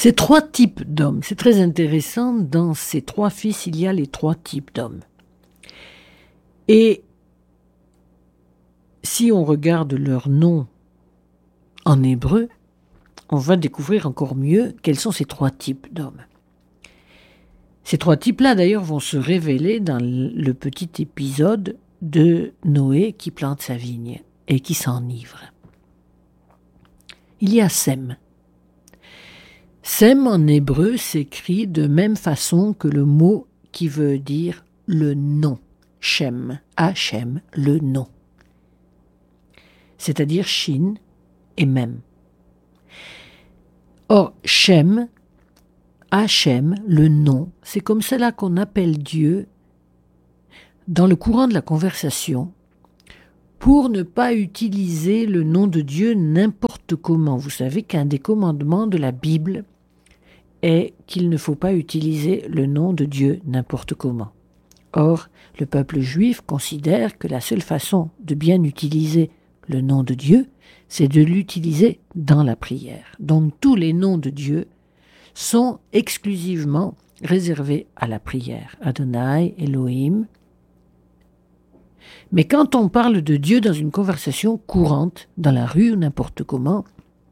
Ces 3 types d'hommes, c'est très intéressant, dans ces 3 fils, il y a les 3 types d'hommes. Et si on regarde leurs noms en hébreu, on va découvrir encore mieux quels sont ces 3 types d'hommes. Ces 3 types-là, d'ailleurs, vont se révéler dans le petit épisode de Noé qui plante sa vigne et qui s'enivre. Il y a Sem. Sem en hébreu s'écrit de même façon que le mot qui veut dire le nom. Shem, Hachem, le nom. C'est-à-dire Shin et Mem. Or, Shem, Hachem, le nom, c'est comme cela qu'on appelle Dieu dans le courant de la conversation pour ne pas utiliser le nom de Dieu n'importe comment. Vous savez qu'un des commandements de la Bible est qu'il ne faut pas utiliser le nom de Dieu n'importe comment. Or, le peuple juif considère que la seule façon de bien utiliser le nom de Dieu, c'est de l'utiliser dans la prière. Donc tous les noms de Dieu sont exclusivement réservés à la prière. Adonai, Elohim. Mais quand on parle de Dieu dans une conversation courante, dans la rue ou n'importe comment,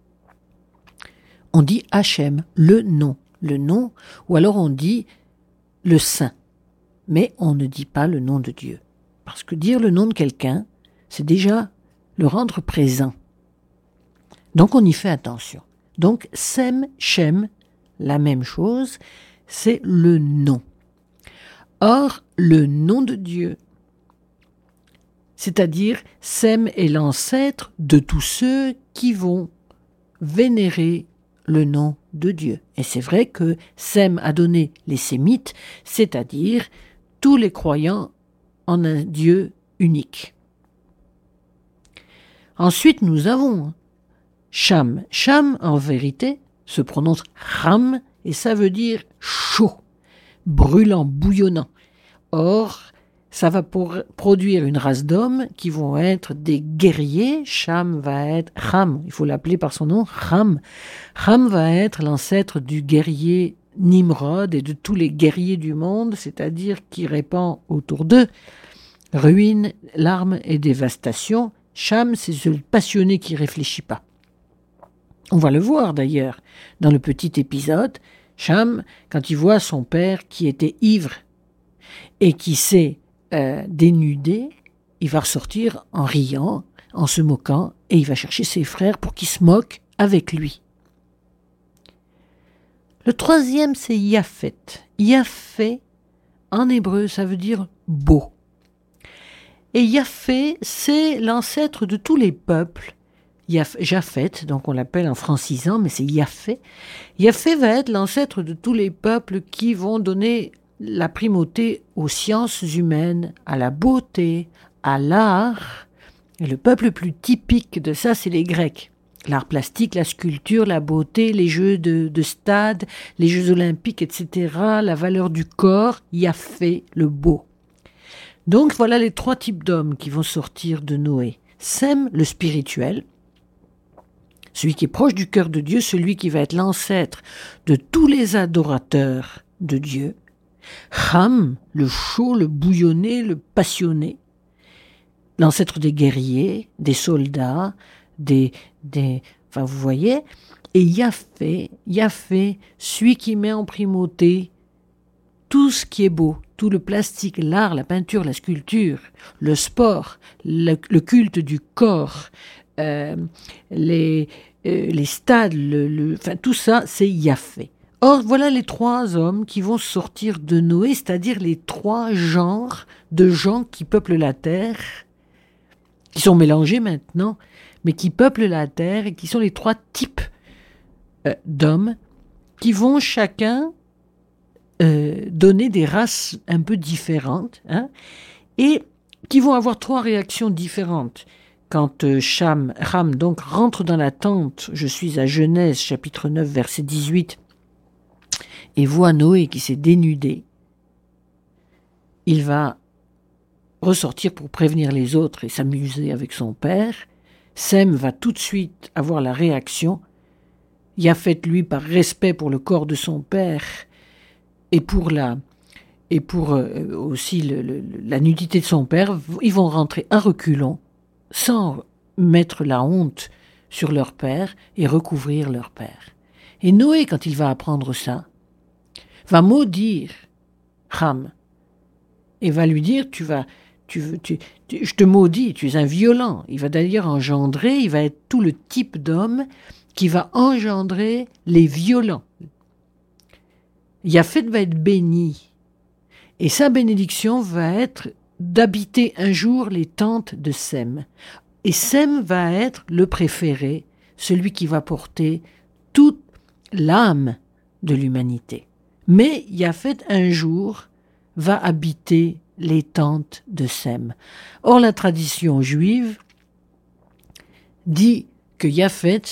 on dit Hachem, le nom, ou alors on dit le saint, mais on ne dit pas le nom de Dieu. Parce que dire le nom de quelqu'un, c'est déjà le rendre présent. Donc on y fait attention. Donc Sem, Shem, la même chose, c'est le nom. Or, le nom de Dieu, c'est-à-dire Sem est l'ancêtre de tous ceux qui vont vénérer le nom de Dieu. Et c'est vrai que Sem a donné les Sémites, c'est-à-dire tous les croyants en un Dieu unique. Ensuite, nous avons Cham. Cham, en vérité, se prononce Cham, et ça veut dire chaud, brûlant, bouillonnant. Or, ça va produire une race d'hommes qui vont être des guerriers. Cham va être Cham, il faut l'appeler par son nom, Cham. Cham va être l'ancêtre du guerrier Nimrod et de tous les guerriers du monde, c'est-à-dire qui répand autour d'eux ruine, larmes et dévastation. Cham, c'est ce passionné qui ne réfléchit pas. On va le voir d'ailleurs dans le petit épisode. Cham, quand il voit son père qui était ivre et qui s'est dénudé, il va ressortir en riant, en se moquant, et il va chercher ses frères pour qu'ils se moquent avec lui. Le troisième, c'est Yaphet. Yaphet, en hébreu, ça veut dire beau. Et Yaphet, c'est l'ancêtre de tous les peuples. Japhet, donc on l'appelle en francisant, mais c'est Yaphet. Yaphet va être l'ancêtre de tous les peuples qui vont donner la primauté aux sciences humaines, à la beauté, à l'art. Et le peuple le plus typique de ça, c'est les Grecs. L'art plastique, la sculpture, la beauté, les jeux de stade, les jeux olympiques, etc., la valeur du corps, Yaphet, le beau. Donc voilà les 3 types d'hommes qui vont sortir de Noé. Sem, le spirituel, celui qui est proche du cœur de Dieu, celui qui va être l'ancêtre de tous les adorateurs de Dieu. Cham, le chaud, le bouillonné, le passionné, l'ancêtre des guerriers, des soldats, enfin vous voyez. Et Yaphet, celui qui met en primauté tout ce qui est beau, tout le plastique, l'art, la peinture, la sculpture, le sport, le culte du corps, les stades, enfin tout ça, c'est Yaphet. Or, voilà les 3 hommes qui vont sortir de Noé, c'est-à-dire les 3 genres de gens qui peuplent la terre, qui sont mélangés maintenant, mais qui peuplent la terre et qui sont les 3 types d'hommes qui vont chacun donner des races un peu différentes, et qui vont avoir 3 réactions différentes. Quand Cham donc rentre dans la tente, je suis à Genèse chapitre 9 verset 18, et voit Noé qui s'est dénudé, il va ressortir pour prévenir les autres et s'amuser avec son père. Sem va tout de suite avoir la réaction. Japheth, lui, par respect pour le corps de son père et pour aussi la nudité de son père, ils vont rentrer à reculons, sans mettre la honte sur leur père et recouvrir leur père. Et Noé, quand il va apprendre ça, va maudire Ham et va lui dire je te maudis, tu es un violent. Il va d'ailleurs engendrer, il va être tout le type d'homme qui va engendrer les violents. Japheth va être béni, et sa bénédiction va être d'habiter un jour les tentes de Sem. Et Sem va être le préféré, celui qui va porter toute l'âme de l'humanité. Mais Japheth, un jour, va habiter les tentes de Sem. Or, la tradition juive dit que Japheth